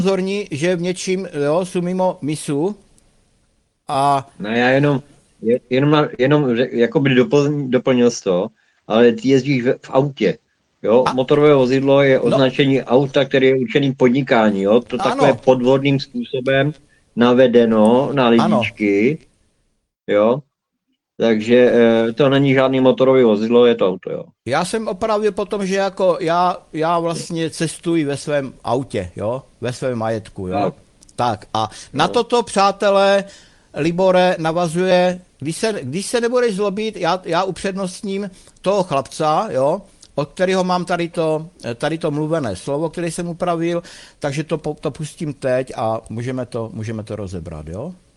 upozorní, že v něčím, jo, jsou mimo misu a... No já jenom jakoby doplnil jsi to, ale ty jezdíš v autě, jo, motorové vozidlo je označení auta, který je určený podnikání, jo, to takové podvodným způsobem navedeno na lidičky, jo, takže to není žádný motorový vozidlo, je to auto, jo. Já jsem opravil potom, že jako já vlastně cestuji ve svém autě, jo, ve svém majetku, jo. Tak a na toto, přátelé, Libore, navazuje, když se nebudeš zlobit, já upřednostním toho chlapca, jo, od kterého mám tady to mluvené slovo, které jsem upravil, takže to pustím teď a můžeme to rozebrat, jo.